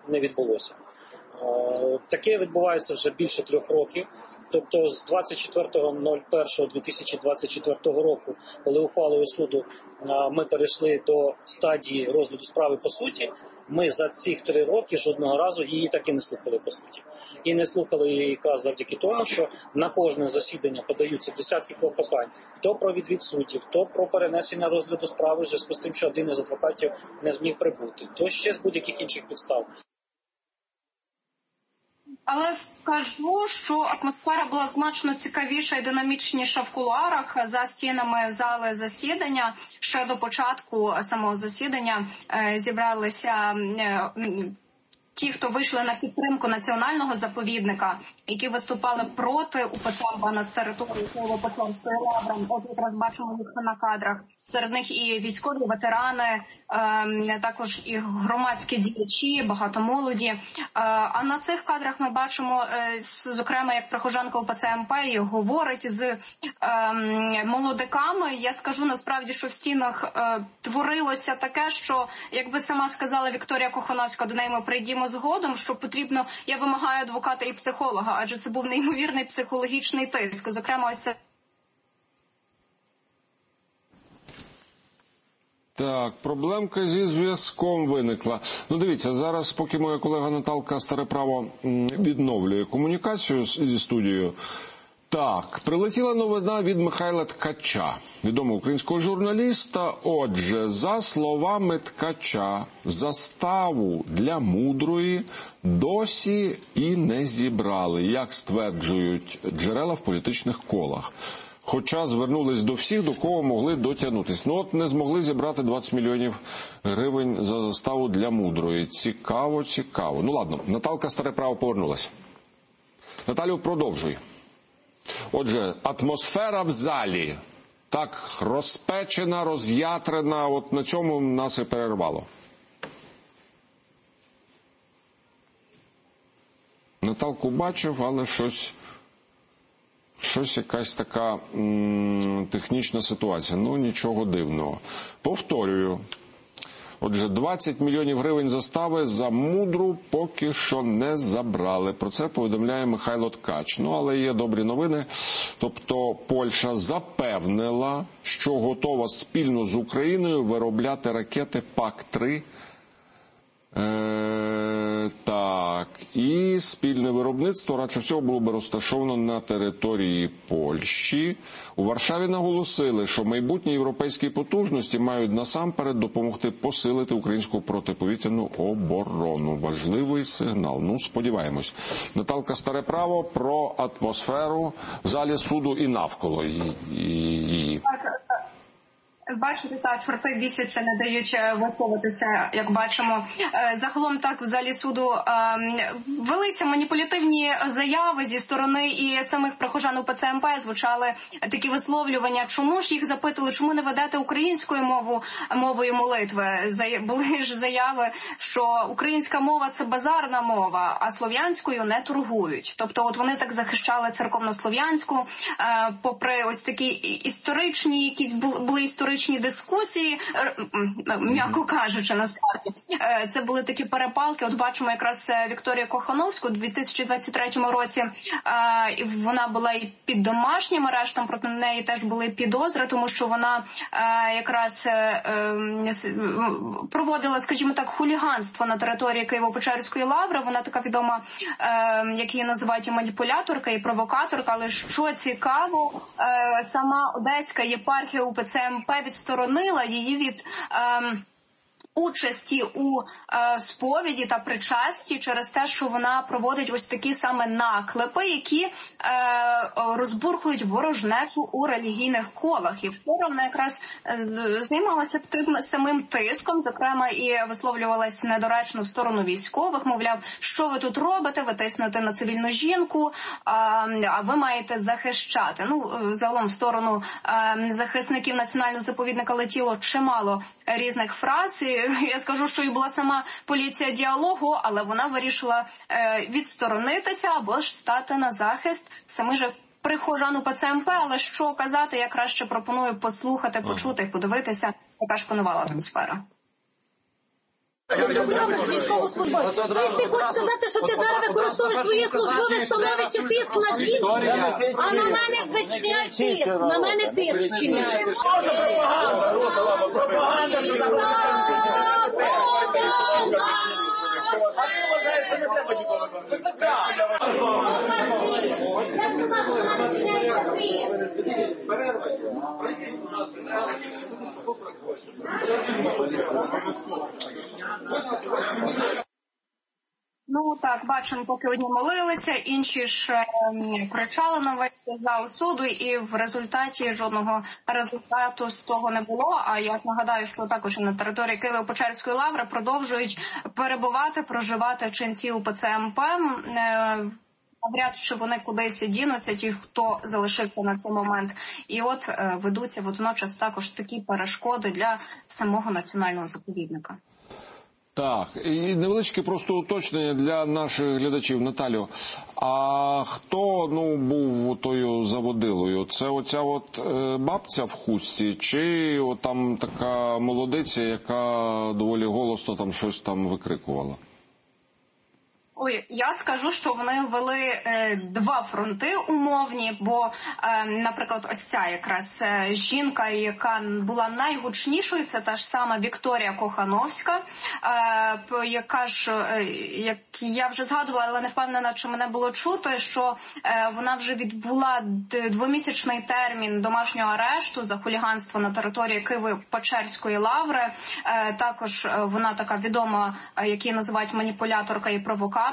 не відбулося. Таке відбувається вже більше 3 років. Тобто з 24.01.2024 року, коли ухвалою суду ми перейшли до стадії розгляду справи по суті, ми за ці 3 роки жодного разу її так і не слухали по суті. І не слухали її якраз завдяки тому, що на кожне засідання подаються десятки клопотань. То про відвід суддів, то про перенесення розгляду справи в зв'язку з тим, що один із адвокатів не зміг прибути, то ще з будь-яких інших підстав. Але скажу, що атмосфера була значно цікавіша і динамічніша в кулуарах за стінами зали засідання. Ще до початку самого засідання зібралися ті, хто вийшли на підтримку національного заповідника, які виступали проти УПЦ МП на території Києво-Печерської лаври. От якраз бачимо їх на кадрах. Серед них і військові ветерани, також і громадські діячі, багато молоді. А на цих кадрах ми бачимо, зокрема, як прихожанка УПЦ МП говорить з молодиками. Я скажу насправді, що в стінах творилося таке, що, якби сама сказала Вікторія Кохановська, до неї ми прийдемо згодом, що потрібно, я вимагаю адвоката і психолога, адже це був неймовірний психологічний тиск. Зокрема, ось це. Так, проблемка зі зв'язком виникла. Ну, дивіться, зараз, поки моя колега Наталка Стареправо відновлює комунікацію зі студією, так, прилетіла новина від Михайла Ткача, відомого українського журналіста. Отже, за словами Ткача, заставу для Мудрої досі і не зібрали, як стверджують джерела в політичних колах. Хоча звернулись до всіх, до кого могли дотягнутися. Ну от не змогли зібрати 20 мільйонів гривень за заставу для Мудрої. Цікаво, цікаво. Ну ладно, Наталка Стареправо повернулася. Наталю, продовжуй. Отже, атмосфера в залі так розпечена, роз'ятрена, от на цьому нас і перервало. Наталку бачив, але щось якась така технічна ситуація. Ну, нічого дивного. Повторюю. Отже, 20 мільйонів гривень застави за Мудру поки що не забрали. Про це повідомляє Михайло Ткач. Ну, але є добрі новини. Тобто Польща запевнила, що готова спільно з Україною виробляти ракети ПАК-3. Так, і спільне виробництво, радше всього, було би розташовано на території Польщі. У Варшаві наголосили, що майбутні європейські потужності мають насамперед допомогти посилити українську протиповітряну оборону. Важливий сигнал. Ну, сподіваємось. Наталка Стареправо про атмосферу в залі суду і навколо її. Бачите, так, чорти бісяться, не дають висловитися, як бачимо. Загалом так в залі суду велися маніпулятивні заяви зі сторони і самих прихожан УПЦ МП, звучали такі висловлювання. Чому ж їх запитали, чому не ведете українською мовою молитви? Були ж заяви, що українська мова – це базарна мова, а слов'янською не торгують. Тобто от вони так захищали церковно-слов'янську, попри ось такі історичні, якісь були історичні дискусії, м'яко кажучи, насправді. Це були такі перепалки. От бачимо якраз Вікторію Кохановську у 2023 році. Вона була і під домашнім арештом, проти неї теж були підозри, тому що вона якраз проводила, скажімо так, хуліганство на території Києво-Печерської лаври. Вона така відома, як її називають, і маніпуляторка, і провокаторка. Але що цікаво, сама Одеська єпархія УПЦ МП відсторонила її від участі у сповіді та причасті через те, що вона проводить ось такі саме наклепи, які розбурхують ворожнечу у релігійних колах. І вчора вона якраз займалася тим самим тиском, зокрема і висловлювалась недоречно в сторону військових, мовляв, що ви тут робите, ви тиснете на цивільну жінку, а ви маєте захищати. Ну, загалом в сторону захисників національного заповідника летіло чимало різних фраз. Я скажу, що і була сама поліція діалогу, але вона вирішила відсторонитися або ж стати на захист самих же прихожан УПЦ МП. Але що казати, я краще пропоную послухати, почути, подивитися, яка ж панувала атмосфера. Ти робиш військовослужбовець. Тобто ти хочеш сказати, що ти зараз використовуєш своє службове становище тиск на жінку, а на мене вичиняють тиск. На мене тиск вчиняють. Ну так, бачимо, поки одні молилися, інші ж кричали на весь зал суду, і в результаті жодного результату з того не було. А я нагадаю, що також на території Києво-Печерської лаври продовжують перебувати, проживати ченці УПЦ МП. Навряд чи вони кудись дінуться, ті, хто залишився на цей момент. І от ведуться водночас також такі перешкоди для самого національного заповідника. Так, і невеличке просто уточнення для наших глядачів. Наталю, а хто був тою заводилою? Це оця бабця в хустці, чи там така молодиця, яка доволі голосно там щось там викрикувала? Ой, я скажу, що вони вели два фронти умовні, бо, наприклад, ось ця якраз жінка, яка була найгучнішою, це та ж сама Вікторія Кохановська, яка ж, як я вже згадувала, але не впевнена, чи мене було чути, що вона вже відбула двомісячний термін домашнього арешту за хуліганство на території Києво-Печерської лаври. Також вона така відома, як її називають маніпуляторка і провокаторка,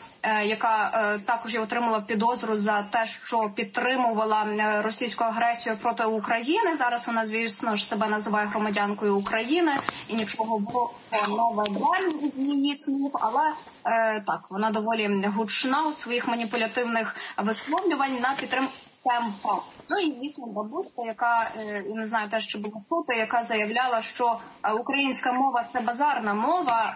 яка також і отримала підозру за те, що підтримувала російську агресію проти України. Зараз вона, звісно ж, себе називає громадянкою України, і нічого нового з її слів, але так, вона доволі гучна у своїх маніпулятивних висловлювань на підтримку МП. Ну і, звісно, бабуська, яка, не знаю, теж чи було чути, яка заявляла, що українська мова – це базарна мова,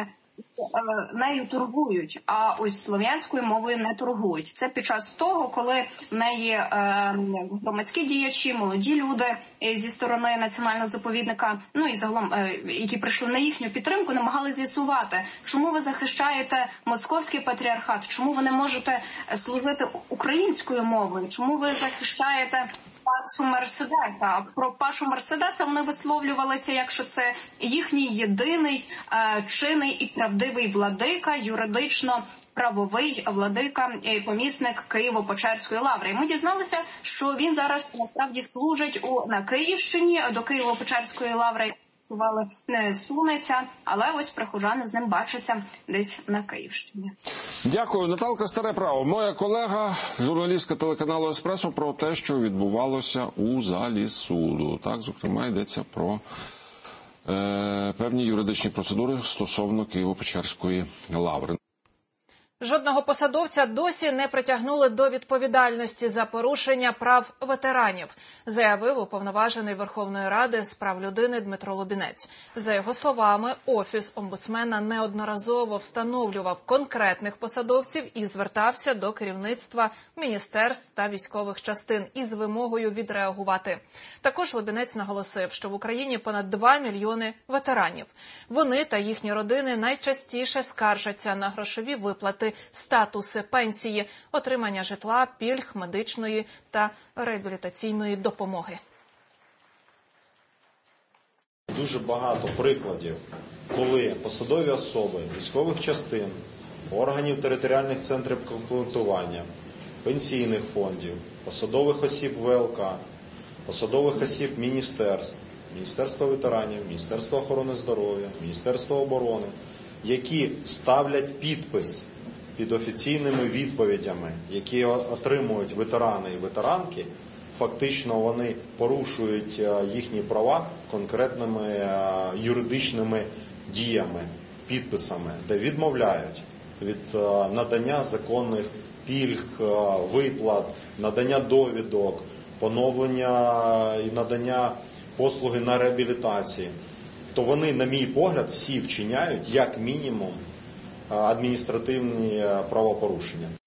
нею торгують, а ось слов'янською мовою не торгують. Це під час того, коли в неї громадські діячі, молоді люди зі сторони національного заповідника, ну і загалом, які прийшли на їхню підтримку, намагалися з'ясувати, чому ви захищаєте московський патріархат, чому ви не можете служити українською мовою, чому ви захищаєте Пашу Мерседеса. А про Пашу Мерседеса вони висловлювалися, якщо це їхній єдиний чинний і правдивий владика, юридично правовий владика і помісник Києво-Печерської лаври. І ми дізналися, що він зараз насправді служить на Київщині, до Києво-Печерської лаври не сунеться, але ось прихожани з ним бачаться десь на Київщині. Дякую. Наталка Старе Право, моя колега, журналістка телеканалу «Еспресо», про те, що відбувалося у залі суду. Так, зокрема, йдеться про певні юридичні процедури стосовно Києво-Печерської лаври. Жодного посадовця досі не притягнули до відповідальності за порушення прав ветеранів, заявив уповноважений Верховної Ради з прав людини Дмитро Лубінець. За його словами, Офіс омбудсмена неодноразово встановлював конкретних посадовців і звертався до керівництва міністерств та військових частин із вимогою відреагувати. Також Лубінець наголосив, що в Україні понад 2 мільйони ветеранів. Вони та їхні родини найчастіше скаржаться на грошові виплати, статуси пенсії, отримання житла, пільг, медичної та реабілітаційної допомоги. Дуже багато прикладів, коли посадові особи військових частин, органів територіальних центрів комплектування, пенсійних фондів, посадових осіб ВЛК, посадових осіб міністерств, Міністерства ветеранів, Міністерства охорони здоров'я, Міністерства оборони, які ставлять підпис під офіційними відповідями, які отримують ветерани і ветеранки, фактично вони порушують їхні права конкретними юридичними діями, підписами, де відмовляють від надання законних пільг, виплат, надання довідок, поновлення і надання послуги на реабілітації. То вони, на мій погляд, всі вчиняють, як мінімум, адміністративні правопорушення.